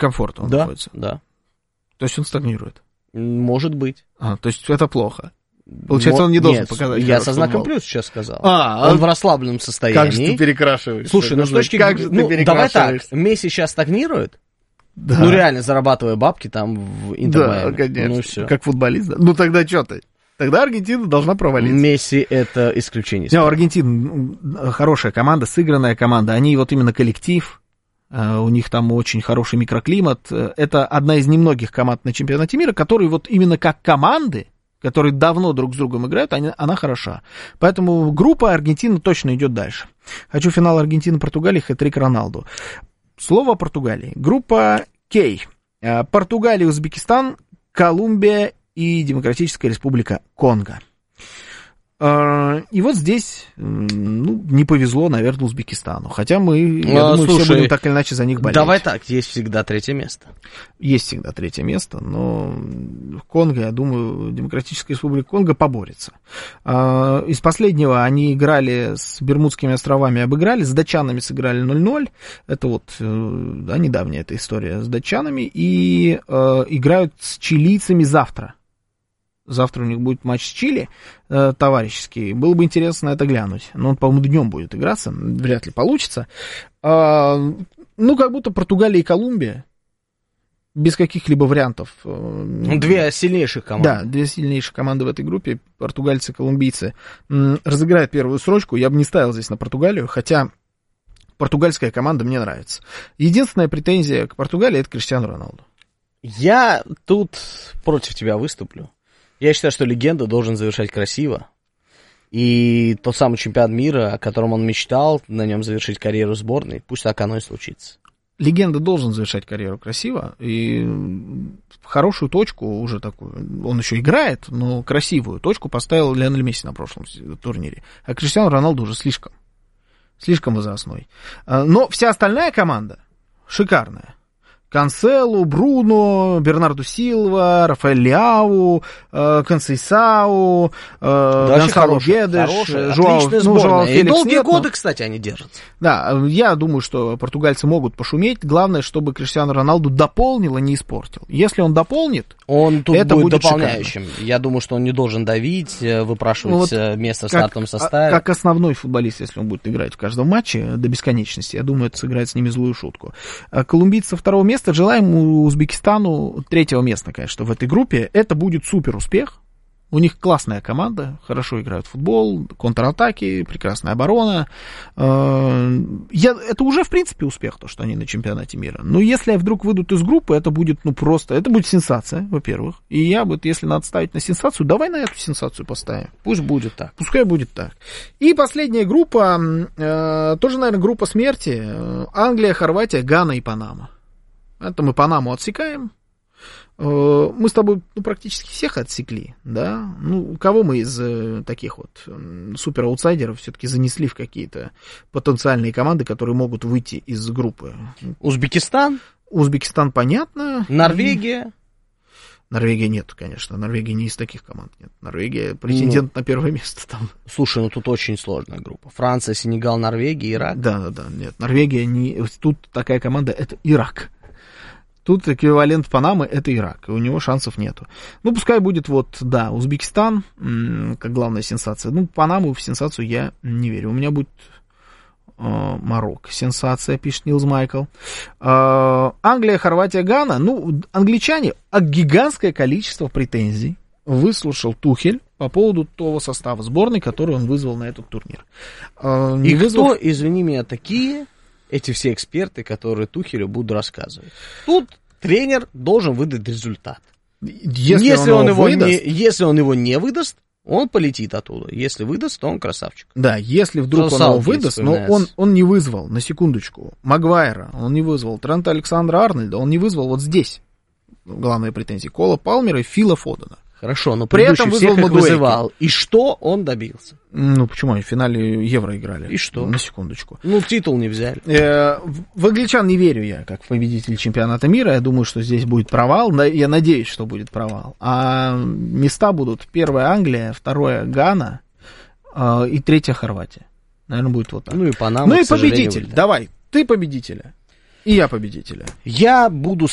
комфорта он находится? Да. То есть он стагнирует? Может быть. То есть это плохо. Получается, он не должен показать. Я со знаком плюс сейчас сказал. Он в расслабленном состоянии. Как же ты перекрашиваешь? Слушай, ну с точки зрения... Давай так, Месси сейчас стагнирует. Да. Ну реально, зарабатывая бабки там в Интер-Майами. Да, конечно. Ну, все. Как футболист. Да. Ну тогда что ты? Тогда Аргентина должна провалиться. Месси — это исключение. Не, Аргентина хорошая команда, сыгранная команда. Они вот именно коллектив. У них там очень хороший микроклимат. Это одна из немногих команд на чемпионате мира, которые вот именно как команды, которые давно друг с другом играют, она хороша. Поэтому группа Аргентины точно идет дальше. Хочу финал Аргентины-Португалии, хэт-трик Роналду. Слово о Португалии. Группа К. Португалия, Узбекистан, Колумбия и Демократическая Республика Конго. И вот здесь, не повезло, наверное, Узбекистану. Хотя мы, я думаю, все будем так или иначе за них болеть. Давай так, есть всегда третье место. Есть всегда третье место, но в Конго, я думаю, Демократическая Республика Конго поборется. Из последнего они играли с Бермудскими островами, обыграли, с датчанами сыграли 0-0. Это вот, недавняя эта история с датчанами. И играют с чилийцами завтра. Завтра у них будет матч с Чили, товарищеский. Было бы интересно это глянуть. Но он, по-моему, днем будет играться. Вряд ли получится. Как будто Португалия и Колумбия. Без каких-либо вариантов. Две сильнейших команды. Да, две сильнейших команды в этой группе. Португальцы и колумбийцы. Разыграют первую строчку. Я бы не ставил здесь на Португалию. Хотя португальская команда мне нравится. Единственная претензия к Португалии — это Криштиану Роналду. Я тут против тебя выступлю. Я считаю, что легенда должен завершать красиво. И тот самый чемпионат мира, о котором он мечтал, на нем завершить карьеру сборной, пусть так оно и случится. Легенда должен завершать карьеру красиво. И в хорошую точку уже такую, он еще играет, но красивую точку поставил Лионель Месси на прошлом турнире. А Криштиану Роналду уже слишком возрастной. Но вся остальная команда шикарная. Канселу, Бруно, Бернарду Силва, Рафаэль Лиау, Консейсау, Гонсало Гедеш, Жуау Феликс. И долгие годы, кстати, они держатся. Да, я думаю, что португальцы могут пошуметь. Главное, чтобы Криштиану Роналду дополнил, а не испортил. Если он дополнит, он тут это будет дополняющим. шикарно. Я думаю, что он не должен давить, выпрашивать место в стартовом составе. Как основной футболист, если он будет играть в каждом матче до бесконечности, я думаю, это сыграет с ними злую шутку. Колумбийцы со второго места. Желаем Узбекистану третьего места, конечно, в этой группе. Это будет супер успех. У них классная команда, хорошо играют в футбол, контратаки, прекрасная оборона. Это уже, в принципе, успех, то, что они на чемпионате мира. Но если вдруг выйдут из группы, это будет, это будет сенсация, во-первых. И если надо ставить на сенсацию, давай на эту сенсацию поставим. Пусть будет так. Пускай будет так. И последняя группа, тоже, наверное, группа смерти. Англия, Хорватия, Гана и Панама. Это мы Панаму отсекаем. Мы с тобой практически всех отсекли, да? Кого мы из таких вот супер-аутсайдеров все-таки занесли в какие-то потенциальные команды, которые могут выйти из группы? Узбекистан, понятно. Норвегия. Норвегия нет, конечно. Норвегия не из таких команд. Нет. Норвегия претендент на первое место там. Слушай, тут очень сложная группа. Франция, Сенегал, Норвегия, Ирак. Да. Нет, Норвегия не... Тут такая команда, это Ирак. Тут эквивалент Панамы — это Ирак, и у него шансов нету. Пускай будет Узбекистан, как главная сенсация. Панаму в сенсацию я не верю. У меня будет Марокко. Сенсация, пишет Нилс Майкл. Англия, Хорватия, Гана. Англичане, гигантское количество претензий выслушал Тухель по поводу того состава сборной, который он вызвал на этот турнир. Кто, извини меня, такие... Эти все эксперты, которые Тухелю будут рассказывать. Тут тренер должен выдать результат. Если он его не выдаст, он полетит оттуда. Если выдаст, то он красавчик. Да, если вдруг он его выдаст, но он не вызвал, на секундочку, Магуайра, он не вызвал, Трента Александра-Арнольда, он не вызвал вот здесь. Главные претензии Кола Палмера и Фила Фодена. Хорошо, но при этом всех их вызывал. И что он добился? Почему? Они в финале Евро играли. И что? На секундочку. Титул не взяли. В англичан не верю я, как в победитель чемпионата мира. Я думаю, что здесь будет провал. Я надеюсь, что будет провал. А места будут: первая Англия, вторая Гана и третья Хорватия. Наверное, будет вот так. И Панама, и победитель. Давай, ты победителя. И я победителя. Я буду